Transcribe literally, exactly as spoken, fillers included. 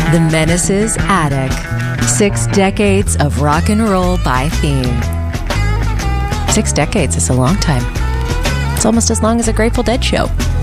The Menaces Attic. Six decades of rock and roll by theme. Six decades is a long time. It's almost as long as a Grateful Dead show.